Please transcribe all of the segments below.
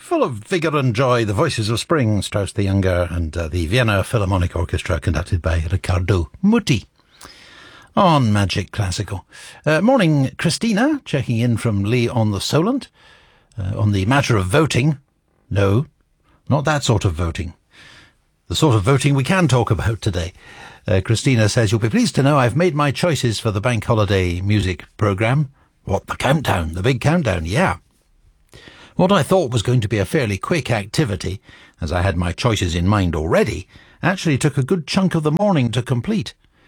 full of vigour and joy, the voices of spring, Strauss the Younger, and the Vienna Philharmonic Orchestra, conducted by Riccardo Muti. On Magic Classical. Morning, Christina, checking in from Lee on the Solent. On the matter of voting. No, not that sort of voting. The sort of voting we can talk about today. Christina says, you'll be pleased to know I've made my choices for the bank holiday music programme. What, the countdown? The big countdown, yeah. What I thought was going to be a fairly quick activity, as I had my choices in mind already, actually took a good chunk of the morning to complete.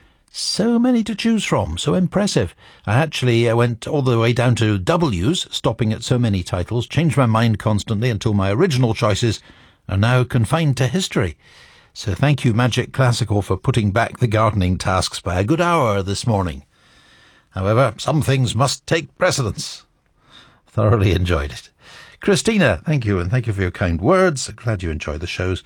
So many to choose from, so impressive. I actually went all the way down to W's, stopping at so many titles, changed my mind constantly until my original choices are now confined to history. So thank you, Magic Classical, for putting back the gardening tasks by a good hour this morning. However, some things must take precedence. Thoroughly enjoyed it. Christina, thank you, and thank you for your kind words. Glad you enjoy the shows.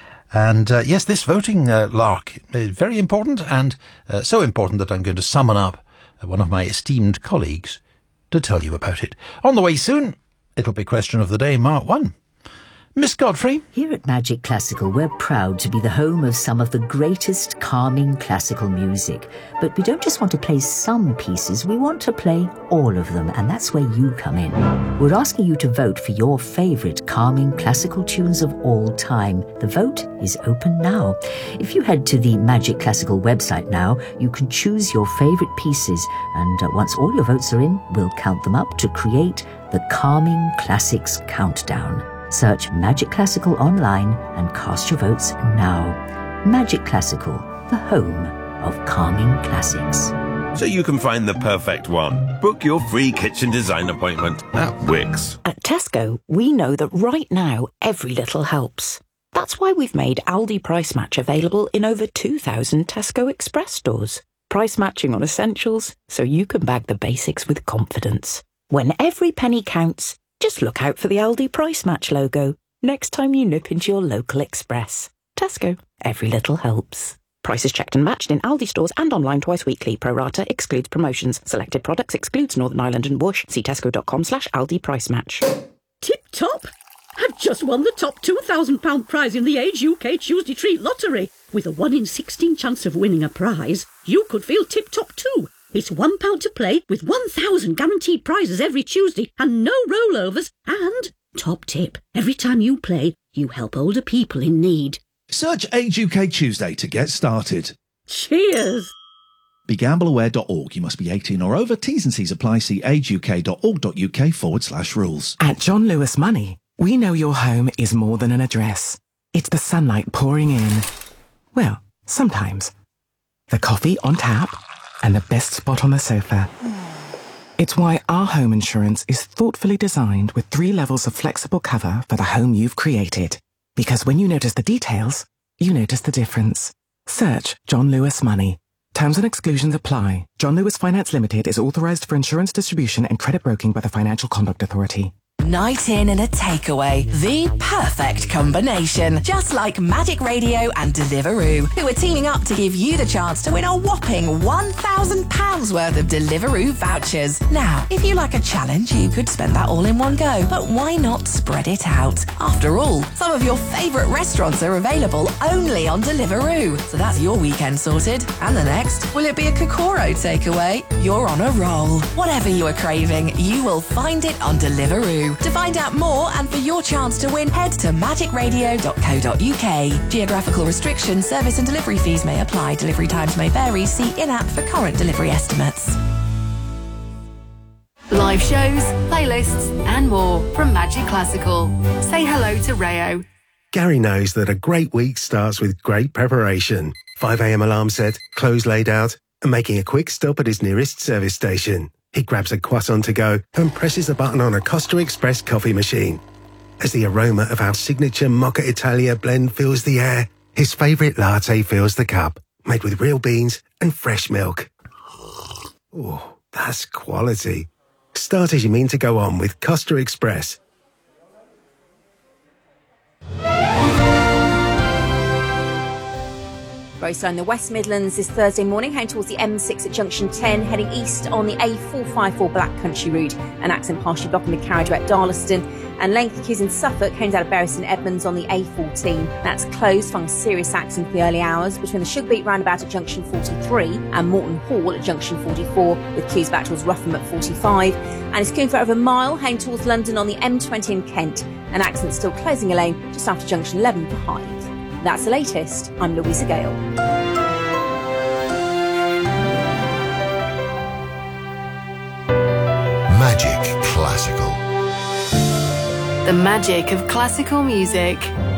And yes, this voting lark is very important, and so important that I'm going to summon up one of my esteemed colleagues to tell you about it. On the way soon, it'll be Question of the Day, Mark 1. Miss Godfrey? Here at Magic Classical, we're proud to be the home of some of the greatest calming classical music. But we don't just want to play some pieces, we want to play all of them, and that's where you come in. We're asking you to vote for your favourite calming classical tunes of all time. The vote is open now. If you head to the Magic Classical website now, you can choose your favourite pieces, and once all your votes are in, we'll count them up to create the Calming Classics Countdown. Search Magic Classical online and cast your votes now. Magic Classical, the home of calming classics. So you can find the perfect one. Book your free kitchen design appointment at Wix. At Tesco, we know that right now, every little helps. That's why we've made Aldi Price Match available in over 2,000 Tesco Express stores. Price matching on essentials, so you can bag the basics with confidence. When every penny counts, just look out for the Aldi Price Match logo next time you nip into your local Express. Tesco, every little helps. Prices checked and matched in Aldi stores and online twice weekly. Pro rata excludes promotions. Selected products excludes Northern Ireland and Bush. See tesco.com/Aldi Price Match. Tip top! I've just won the top £2,000 prize in the Age UK Tuesday Treat Lottery. With a 1 in 16 chance of winning a prize, you could feel tip top too. It's £1 to play with 1,000 guaranteed prizes every Tuesday and no rollovers. And, top tip, every time you play, you help older people in need. Search Age UK Tuesday to get started. Cheers! BeGambleAware.org. You must be 18 or over. T's and C's apply. See ageuk.org.uk/rules. At John Lewis Money, we know your home is more than an address. It's the sunlight pouring in. Well, sometimes. The coffee on tap. And the best spot on the sofa. It's why our home insurance is thoughtfully designed with 3 levels of flexible cover for the home you've created. Because when you notice the details, you notice the difference. Search John Lewis Money. Terms and exclusions apply. John Lewis Finance Limited is authorised for insurance distribution and credit broking by the Financial Conduct Authority. Night in and a takeaway. The perfect combination. Just like Magic Radio and Deliveroo, who are teaming up to give you the chance to win a whopping £1,000 worth of Deliveroo vouchers. Now, if you like a challenge, you could spend that all in one go. But why not spread it out? After all, some of your favourite restaurants are available only on Deliveroo. So that's your weekend sorted. And the next, will it be a Kokoro takeaway? You're on a roll. Whatever you are craving, you will find it on Deliveroo. To find out more and for your chance to win, head to magicradio.co.uk. Geographical restrictions, service and delivery fees may apply. Delivery times may vary. See in-app for current delivery estimates. Live shows, playlists and more from Magic Classical. Say hello to Rayo. Gary knows that a great week starts with great preparation. 5 a.m. alarm set, clothes laid out, and making a quick stop at his nearest service station. He grabs a croissant to go and presses a button on a Costa Express coffee machine. As the aroma of our signature Mocha Italia blend fills the air, his favourite latte fills the cup, made with real beans and fresh milk. Oh, that's quality. Start as you mean to go on with Costa Express. Roadster in the West Midlands this Thursday morning, heading towards the M6 at junction 10, heading east on the A454 Black Country route. An accident partially blocking the carriageway at Darlaston. And lengthy queues in Suffolk, homes out of Bury St Edmunds on the A14. That's closed following serious accident for the early hours between the Sugarbeat roundabout at junction 43 and Morton Hall at junction 44, with queues back towards Rougham at 45. And it's queuing for over a mile, heading towards London on the M20 in Kent. An accident still closing a lane just after junction 11 for Hyde. That's the latest. I'm Louisa Gale. Magic Classical. The magic of classical music.